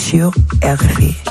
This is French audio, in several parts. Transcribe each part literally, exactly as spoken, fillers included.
sur R F I.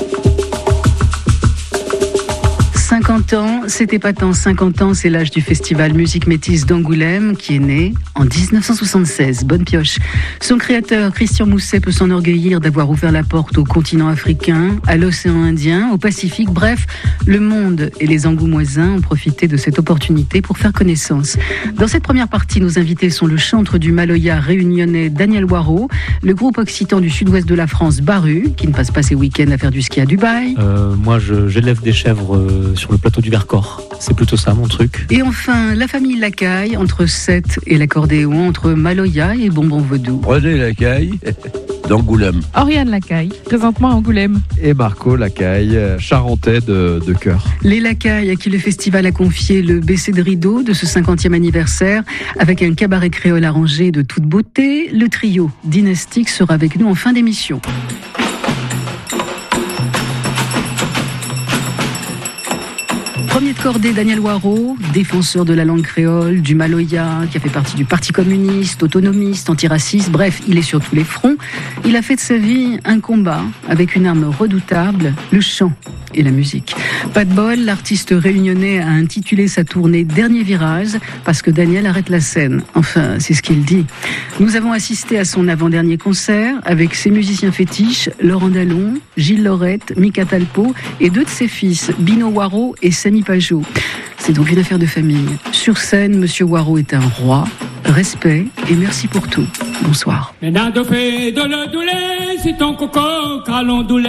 cinquante ans, c'était pas tant. cinquante ans, c'est l'âge du festival Musique Métisse d'Angoulême qui est né en dix-neuf cent soixante-seize. Bonne pioche. Son créateur, Christian Mousset, peut s'enorgueillir d'avoir ouvert la porte au continent africain, à l'océan Indien, au Pacifique. Bref, le monde et les Angoumoisins ont profité de cette opportunité pour faire connaissance. Dans cette première partie, nos invités sont le chantre du Maloya réunionnais Daniel Waro, le groupe occitan du sud-ouest de la France Baru, qui ne passe pas ses week-ends à faire du ski à Dubaï. Euh, moi, je, j'élève des chèvres euh, sur le plateau du Vercors. C'est plutôt ça, mon truc. Et enfin, la famille Lacaille, entre Sète et l'accordéon, entre Maloya et Bonbon Vaudou. René Lacaille, d'Angoulême. Oriane Lacaille, présentement à Angoulême. Et Marco Lacaille, charentais de, de cœur. Les Lacaille, à qui le festival a confié le baisser de rideau de ce cinquantième anniversaire, avec un cabaret créole arrangé de toute beauté. Le trio dynastique sera avec nous en fin d'émission. Premier de cordée, Daniel Waro, défenseur de la langue créole, du Maloya, qui a fait partie du Parti communiste, autonomiste, antiraciste, bref, il est sur tous les fronts. Il a fait de sa vie un combat avec une arme redoutable, le chant et la musique. Pas de bol, l'artiste réunionnais a intitulé sa tournée Dernier Virage, parce que Daniel arrête la scène. Enfin, c'est ce qu'il dit. Nous avons assisté à son avant-dernier concert avec ses musiciens fétiches, Laurent Dallon, Gilles Laurette, Mika Talpo et deux de ses fils, Bino Waro et Sami Pajot. C'est donc une affaire de famille. Sur scène, Monsieur Waro est un roi. Respect et merci pour tout. Bonsoir.